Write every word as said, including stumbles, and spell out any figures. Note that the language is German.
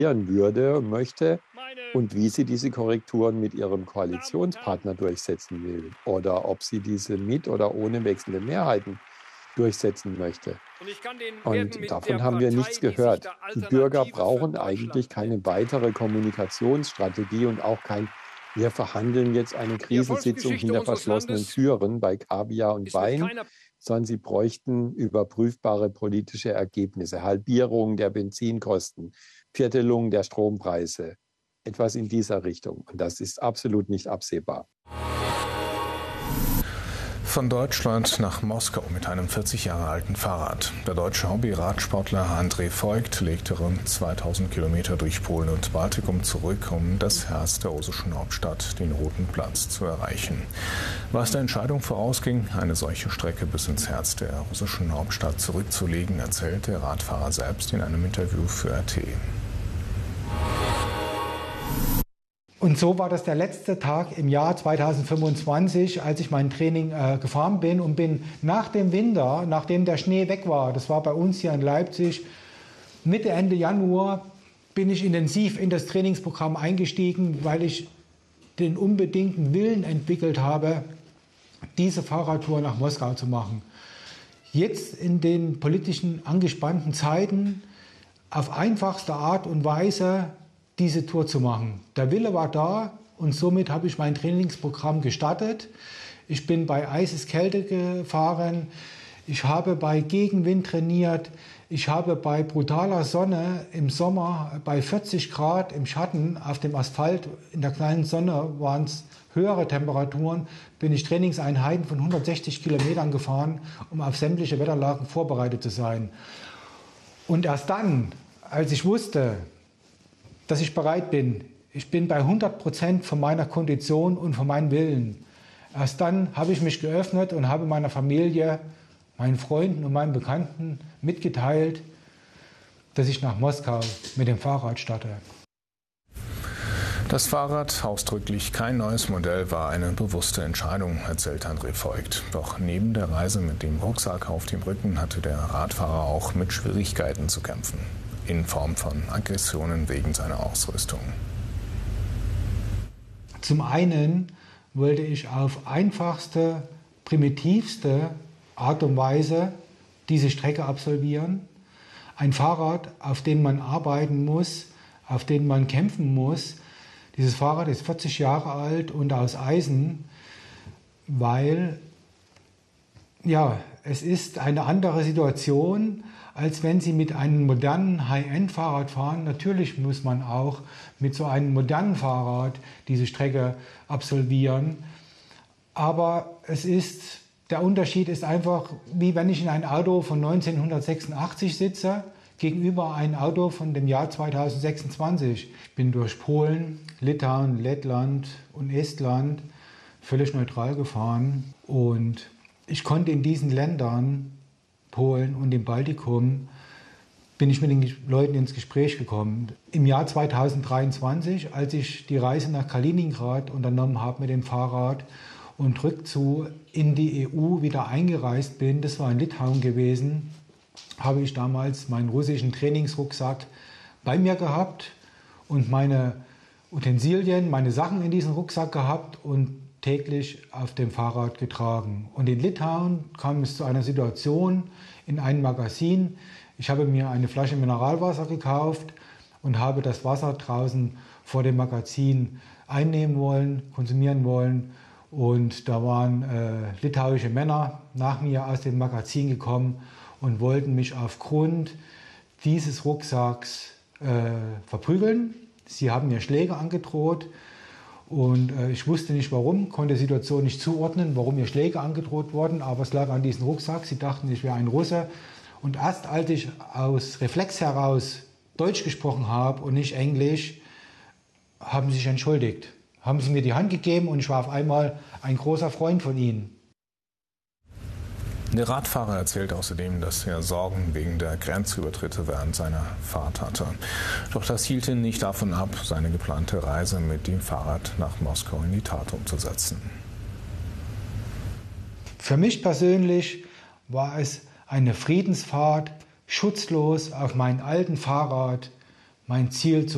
würde und möchte und wie sie diese Korrekturen mit ihrem Koalitionspartner durchsetzen will oder ob sie diese mit oder ohne wechselnde Mehrheiten durchsetzen möchte. Und davon haben wir nichts gehört. Die Bürger brauchen eigentlich keine weitere Kommunikationsstrategie und auch kein „Wir verhandeln jetzt eine Krisensitzung hinter verschlossenen Türen bei Kaviar und Wein“, sondern sie bräuchten überprüfbare politische Ergebnisse, Halbierung der Benzinkosten, Viertelung der Strompreise, etwas in dieser Richtung. Und das ist absolut nicht absehbar. Von Deutschland nach Moskau mit einem vierzig Jahre alten Fahrrad. Der deutsche Hobby-Radsportler André Voigt legte rund zweitausend Kilometer durch Polen und Baltikum zurück, um das Herz der russischen Hauptstadt, den Roten Platz, zu erreichen. Was der Entscheidung vorausging, eine solche Strecke bis ins Herz der russischen Hauptstadt zurückzulegen, erzählt der Radfahrer selbst in einem Interview für R T. Und so war das der letzte Tag im Jahr zweitausendfünfundzwanzig, als ich mein Training äh, gefahren bin und bin nach dem Winter, nachdem der Schnee weg war, das war bei uns hier in Leipzig, Mitte, Ende Januar, bin ich intensiv in das Trainingsprogramm eingestiegen, weil ich den unbedingten Willen entwickelt habe, diese Fahrradtour nach Moskau zu machen. Jetzt in den politischen angespannten Zeiten auf einfachste Art und Weise diese Tour zu machen. Der Wille war da und somit habe ich mein Trainingsprogramm gestartet. Ich bin bei eises Kälte gefahren, ich habe bei Gegenwind trainiert, ich habe bei brutaler Sonne im Sommer bei vierzig Grad im Schatten auf dem Asphalt, in der kleinen Sonne waren es höhere Temperaturen, bin ich Trainingseinheiten von hundertsechzig Kilometern gefahren, um auf sämtliche Wetterlagen vorbereitet zu sein. Und erst dann, als ich wusste, dass ich bereit bin. Ich bin bei hundert Prozent von meiner Kondition und von meinem Willen. Erst dann habe ich mich geöffnet und habe meiner Familie, meinen Freunden und meinen Bekannten mitgeteilt, dass ich nach Moskau mit dem Fahrrad starte. Das Fahrrad, ausdrücklich kein neues Modell, war eine bewusste Entscheidung, erzählt André Voigt. Doch neben der Reise mit dem Rucksack auf dem Rücken hatte der Radfahrer auch mit Schwierigkeiten zu kämpfen. In Form von Aggressionen wegen seiner Ausrüstung. Zum einen wollte ich auf einfachste, primitivste Art und Weise diese Strecke absolvieren. Ein Fahrrad, auf dem man arbeiten muss, auf dem man kämpfen muss. Dieses Fahrrad ist vierzig Jahre alt und aus Eisen, weil ja, es ist eine andere Situation, als wenn Sie mit einem modernen High-End-Fahrrad fahren. Natürlich muss man auch mit so einem modernen Fahrrad diese Strecke absolvieren. Aber es ist, der Unterschied ist einfach, wie wenn ich in ein Auto von neunzehnhundertsechsundachtzig sitze, gegenüber einem Auto von dem Jahr zweitausendsechsundzwanzig. Ich bin durch Polen, Litauen, Lettland und Estland völlig neutral gefahren. Und ich konnte in diesen Ländern, Polen und im Baltikum, bin ich mit den Leuten ins Gespräch gekommen. Im Jahr zweitausenddreiundzwanzig, als ich die Reise nach Kaliningrad unternommen habe mit dem Fahrrad und rückzu in die E U wieder eingereist bin, das war in Litauen gewesen, habe ich damals meinen russischen Trainingsrucksack bei mir gehabt und meine Utensilien, meine Sachen in diesem Rucksack gehabt und täglich auf dem Fahrrad getragen. Und in Litauen kam es zu einer Situation in einem Magazin. Ich habe mir eine Flasche Mineralwasser gekauft und habe das Wasser draußen vor dem Magazin einnehmen wollen, konsumieren wollen. Und da waren äh, litauische Männer nach mir aus dem Magazin gekommen und wollten mich aufgrund dieses Rucksacks äh, verprügeln. Sie haben mir Schläge angedroht. Und äh, ich wusste nicht warum, konnte die Situation nicht zuordnen, warum mir Schläge angedroht wurden, aber es lag an diesem Rucksack. Sie dachten, ich wäre ein Russe. Und erst als ich aus Reflex heraus Deutsch gesprochen habe und nicht Englisch, haben sie sich entschuldigt. Haben sie mir die Hand gegeben und ich war auf einmal ein großer Freund von ihnen. Der Radfahrer erzählt außerdem, dass er Sorgen wegen der Grenzübertritte während seiner Fahrt hatte. Doch das hielt ihn nicht davon ab, seine geplante Reise mit dem Fahrrad nach Moskau in die Tat umzusetzen. Für mich persönlich war es eine Friedensfahrt, schutzlos auf meinem alten Fahrrad mein Ziel zu